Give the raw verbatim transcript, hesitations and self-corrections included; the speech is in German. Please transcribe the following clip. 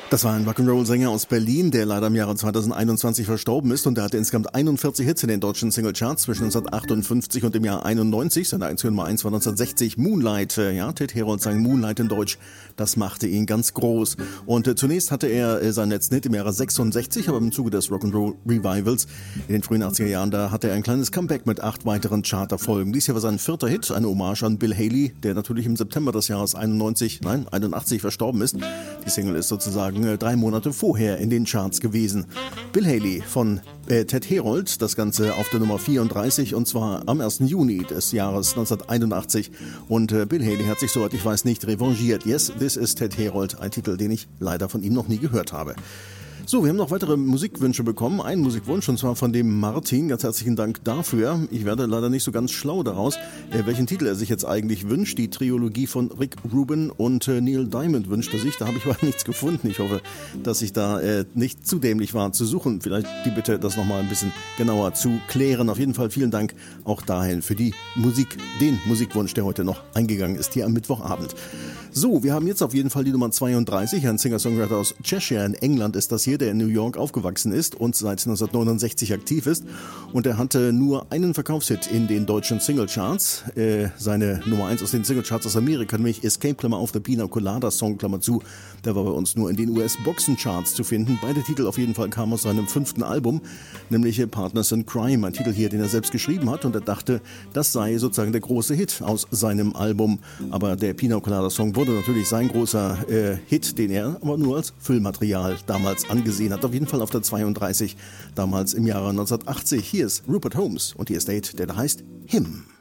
Das war ein Rock'n'Roll-Sänger aus Berlin, der leider im Jahre zweitausendeinundzwanzig verstorben ist, und der hatte insgesamt einundvierzig Hits in den deutschen Singlecharts zwischen neunzehnhundertachtundfünfzig und dem Jahr einundneunzig. Seine einzige Nummer eins war neunzehnhundertsechzig, Moonlight. Ja, Ted Herold sang Moonlight in Deutsch. Das machte ihn ganz groß. Und äh, zunächst hatte er äh, seinen letzten Hit im Jahre sechsundsechzig, aber im Zuge des Rock'n'Roll Revivals in den frühen achtziger Jahren, da hatte er ein kleines Comeback mit acht weiteren Charterfolgen. Dies hier war sein vierter Hit, eine Hommage an Bill Haley, der natürlich im September des Jahres einundneunzig, nein, einundachtzig verstorben ist. Die Single ist sozusagen äh, drei Monate vorher in den Charts gewesen. Bill Haley von äh, Ted Herold, das Ganze auf der Nummer vierunddreißig, und zwar am ersten Juni des Jahres neunzehnhunderteinundachtzig. Und äh, Bill Haley hat sich, soweit ich weiß, nicht revanchiert. Yes, this is Ted Herold, ein Titel, den ich leider von ihm noch nie gehört habe. So, wir haben noch weitere Musikwünsche bekommen. Einen Musikwunsch, und zwar von dem Martin. Ganz herzlichen Dank dafür. Ich werde leider nicht so ganz schlau daraus, äh, welchen Titel er sich jetzt eigentlich wünscht. Die Trilogie von Rick Rubin und äh, Neil Diamond wünscht er sich. Da habe ich aber nichts gefunden. Ich hoffe, dass ich da äh, nicht zu dämlich war zu suchen. Vielleicht die Bitte, das nochmal ein bisschen genauer zu klären. Auf jeden Fall vielen Dank auch dahin für die Musik, den Musikwunsch, der heute noch eingegangen ist, hier am Mittwochabend. So, wir haben jetzt auf jeden Fall die Nummer zweiunddreißig, ein Singer-Songwriter aus Cheshire in England ist das hier, der in New York aufgewachsen ist und seit neunzehnhundertneunundsechzig aktiv ist. Und er hatte nur einen Verkaufshit in den deutschen Singlecharts. Äh, seine Nummer eins aus den Singlecharts aus Amerika, nämlich Escape, Klammer auf, der Pina Colada Song, Klammer zu, der war bei uns nur in den U S-Boxencharts zu finden. Beide Titel auf jeden Fall kamen aus seinem fünften Album, nämlich Partners in Crime, ein Titel hier, den er selbst geschrieben hat, und er dachte, das sei sozusagen der große Hit aus seinem Album. Aber der Pina Colada Song wurde natürlich sein großer äh, Hit, den er aber nur als Füllmaterial damals angesehen hat. Auf jeden Fall auf der zweiunddreißig, damals im Jahre neunzehnhundertachtzig. Hier ist Rupert Holmes und die Estate, der da heißt Him.